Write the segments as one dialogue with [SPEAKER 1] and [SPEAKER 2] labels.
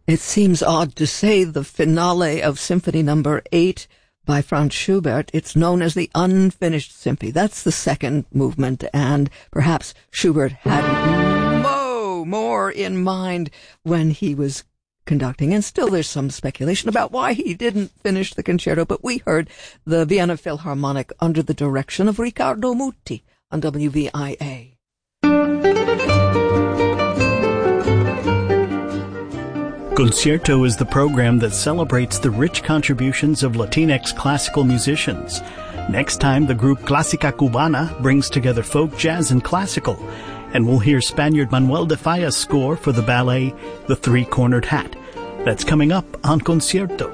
[SPEAKER 1] It seems odd to say the finale of Symphony Number 8 by Franz Schubert. It's known as the Unfinished Symphony. That's the second movement, and perhaps Schubert had more in mind when he was conducting. And still there's some speculation about why he didn't finish the concerto, but we heard the Vienna Philharmonic under the direction of Riccardo Muti on WVIA.
[SPEAKER 2] Concierto is the program that celebrates the rich contributions of Latinx classical musicians. Next time, the group Clásica Cubana brings together folk, jazz, and classical, and we'll hear Spaniard Manuel de Falla's score for the ballet The Three-Cornered Hat. That's coming up on Concierto.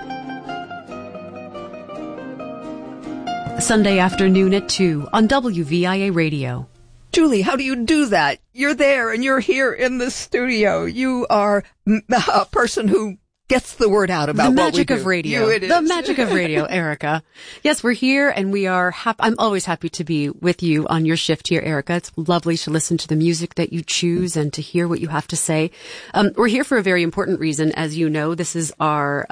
[SPEAKER 3] Sunday afternoon at 2 on WVIA Radio.
[SPEAKER 1] Julie, how do you do that? You're there and you're here in the studio. You are a person who gets the word out about what we do.
[SPEAKER 3] The magic of radio. The magic of radio, Erica. Yes, we're here and we are happy. I'm always happy to be with you on your shift here, Erica. It's lovely to listen to the music that you choose and to hear what you have to say. We're here for a very important reason. As you know, this is our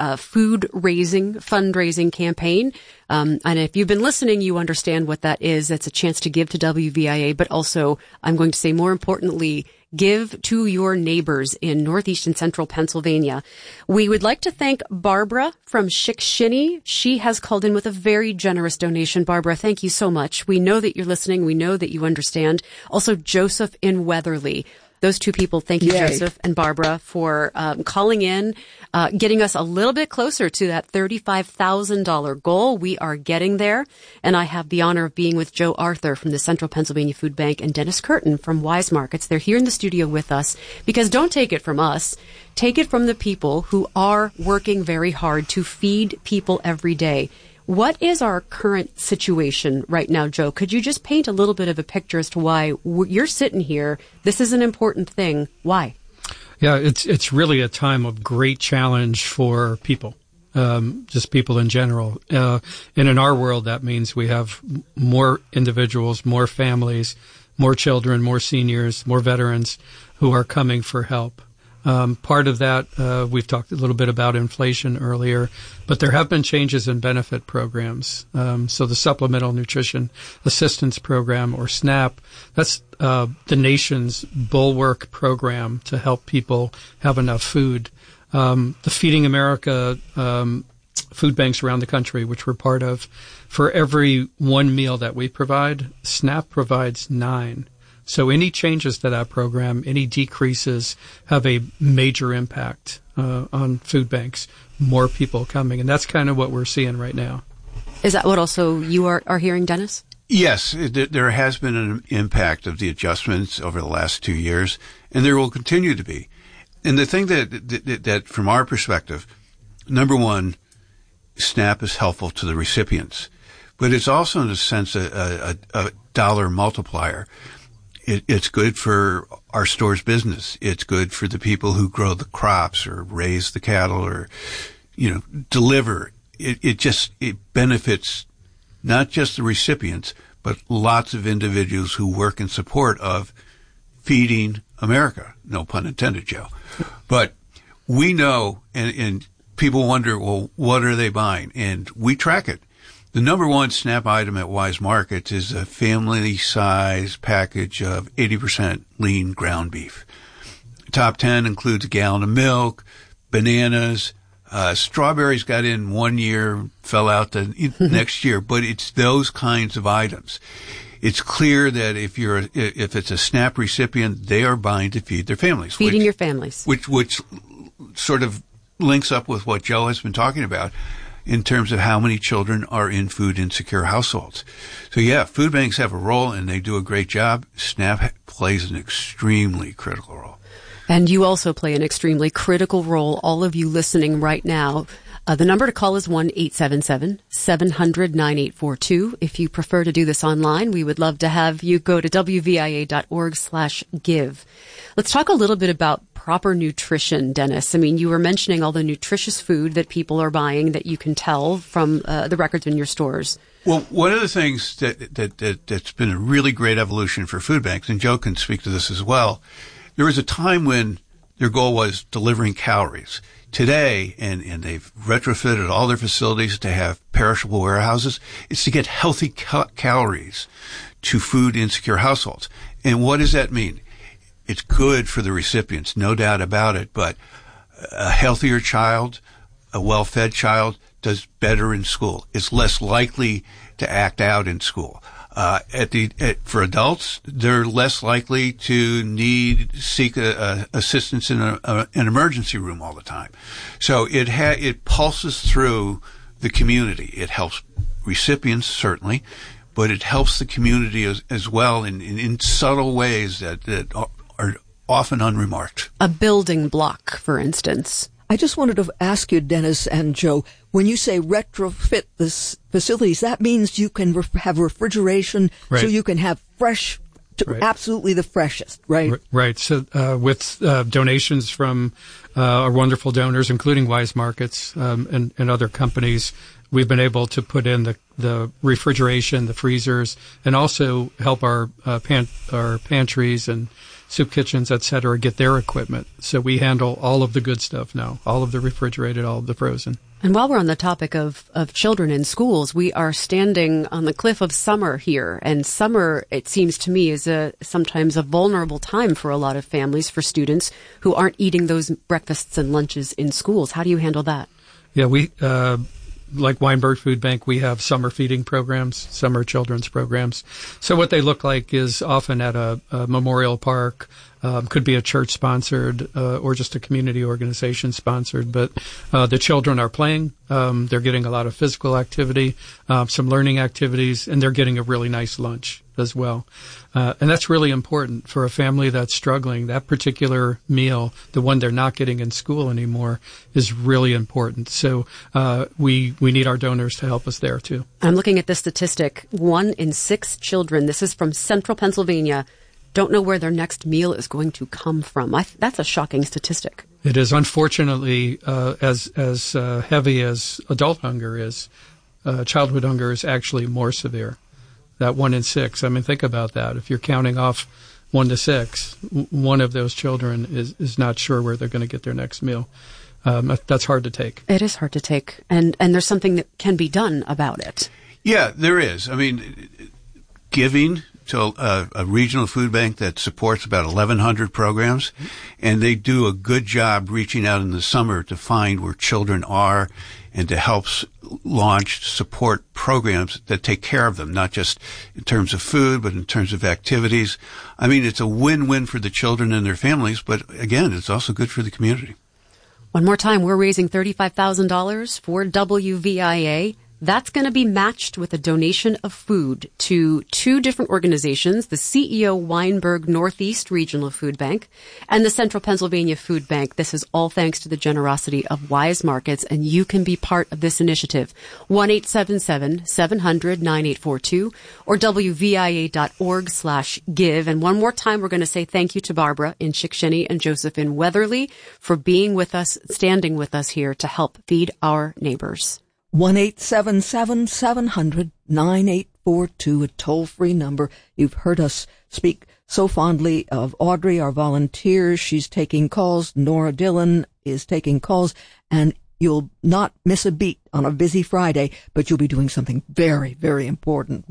[SPEAKER 3] fundraising campaign. And if you've been listening, you understand what that is. It's a chance to give to WVIA, but also, I'm going to say more importantly, give to your neighbors in northeast and central Pennsylvania. We would like to thank Barbara from Chickashinny. She has called in with a very generous donation. Barbara, thank you so much. We know that you're listening. We know that you understand. Also, Joseph in Weatherly. Those two people, thank you, Yay. Joseph and Barbara, for calling in, getting us a little bit closer to that $35,000 goal. We are getting there. And I have the honor of being with Joe Arthur from the Central Pennsylvania Food Bank and Dennis Curtin from Wise Markets. They're here in the studio with us because don't take it from us. Take it from the people who are working very hard to feed people every day. What is our current situation right now, Joe? Could you just paint a little bit of a picture as to why you're sitting here? This is an important thing. Why?
[SPEAKER 4] Yeah, it's really a time of great challenge for people, just people in general. And in our world, that means we have more individuals, more families, more children, more seniors, more veterans who are coming for help. Part of that, we've talked a little bit about inflation earlier, but there have been changes in benefit programs. So the Supplemental Nutrition Assistance Program, or SNAP, that's the nation's bulwark program to help people have enough food. The Feeding America food banks around the country, which we're part of, for every one meal that we provide, SNAP provides 9. So any changes to that program, any decreases, have a major impact on food banks, more people coming. And that's kind of what we're seeing right now.
[SPEAKER 3] Is that what also you are hearing, Dennis?
[SPEAKER 5] Yes, there has been an impact of the adjustments over the last 2 years, and there will continue to be. And the thing that from our perspective, number one, SNAP is helpful to the recipients, but it's also in a sense a dollar multiplier. It's good for our store's business. It's good for the people who grow the crops or raise the cattle or, deliver. It benefits not just the recipients, but lots of individuals who work in support of feeding America. No pun intended, Joe. But we know, and people wonder, well, what are they buying? And we track it. The number one SNAP item at Wise Markets is a family-size package of 80% lean ground beef. Top 10 includes a gallon of milk, bananas, strawberries got in 1 year, fell out the next year, but it's those kinds of items. It's clear that if it's a SNAP recipient, they are buying to feed their families.
[SPEAKER 3] Feeding your families.
[SPEAKER 5] Which sort of links up with what Joe has been talking about in terms of how many children are in food insecure households. So yeah, food banks have a role and they do a great job. SNAP plays an extremely critical role.
[SPEAKER 3] And you also play an extremely critical role, all of you listening right now. The number to call is 1-877-700-9842. If you prefer to do this online, we would love to have you go to wvia.org/give. Let's talk a little bit about proper nutrition, Dennis. I mean, you were mentioning all the nutritious food that people are buying that you can tell from the records in your stores.
[SPEAKER 5] Well, one of the things that's been a really great evolution for food banks, and Joe can speak to this as well, there was a time when their goal was delivering calories. Today, and they've retrofitted all their facilities to have perishable warehouses, it's to get healthy calories to food insecure households. And what does that mean? It's good for the recipients, no doubt about it, but a healthier child, a well-fed child does better in school. It's less likely to act out in school. For adults, they're less likely to seek assistance in an emergency room all the time. So it pulses through the community. It helps recipients, certainly, but it helps the community as well in subtle ways that are often unremarked.
[SPEAKER 3] A building block, for instance.
[SPEAKER 1] I just wanted to ask you, Dennis and Joe, when you say retrofit this facilities, that means you can have refrigeration, right, so you can have fresh, right, absolutely the freshest, right?
[SPEAKER 4] Right. So with donations from our wonderful donors, including Wise Markets and other companies, we've been able to put in the refrigeration, the freezers, and also help our pantries and soup kitchens, et cetera, get their equipment. So we handle all of the good stuff now, all of the refrigerated, all of the frozen.
[SPEAKER 3] And while we're on the topic of children in schools, we are standing on the cliff of summer here. And summer, it seems to me, is sometimes a vulnerable time for a lot of families, for students who aren't eating those breakfasts and lunches in schools. How do you handle that? Yeah, we, like Weinberg Food Bank, we have summer feeding programs, summer children's programs. So what they look like is often at a memorial park, could be a church sponsored, or just a community organization sponsored. But the children are playing, they're getting a lot of physical activity, some learning activities, and they're getting a really nice lunch as well. And that's really important for a family that's struggling. That particular meal, the one they're not getting in school anymore, is really important. So we need our donors to help us there too. I'm looking at this statistic. 1 in 6 children, this is from Central Pennsylvania, don't know where their next meal is going to come from. That's a shocking statistic.
[SPEAKER 4] It is. Unfortunately, as heavy as adult hunger is, childhood hunger is actually more severe. That 1 in 6. I mean, think about that. If you're counting off 1 to 6, one of those children is not sure where they're going to get their next meal. That's hard to take.
[SPEAKER 3] It is hard to take. And there's something that can be done about it.
[SPEAKER 5] Yeah, there is. I mean, giving to a regional food bank that supports about 1,100 programs, and they do a good job reaching out in the summer to find where children are and to help support programs that take care of them, not just in terms of food, but in terms of activities. I mean, it's a win-win for the children and their families, but again, it's also good for the community.
[SPEAKER 3] One more time, we're raising $35,000 for WVIA. That's going to be matched with a donation of food to 2 different organizations, the CEO Weinberg Northeast Regional Food Bank and the Central Pennsylvania Food Bank. This is all thanks to the generosity of Wise Markets, and you can be part of this initiative. 1-877-700-9842 or WVIA.org/give. And one more time, we're going to say thank you to Barbara in Chickasha and Joseph in Weatherly for being with us, standing with us here to help feed our neighbors.
[SPEAKER 1] 1-877-700-9842, a toll-free number. You've heard us speak so fondly of Audrey, our volunteer. She's taking calls. Nora Dillon is taking calls. And you'll not miss a beat on a busy Friday, but you'll be doing something very, very important.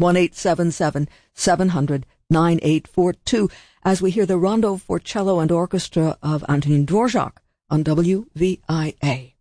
[SPEAKER 1] 1-877-700-9842, as we hear the Rondo for Cello and Orchestra of Antonin Dvorak on WVIA.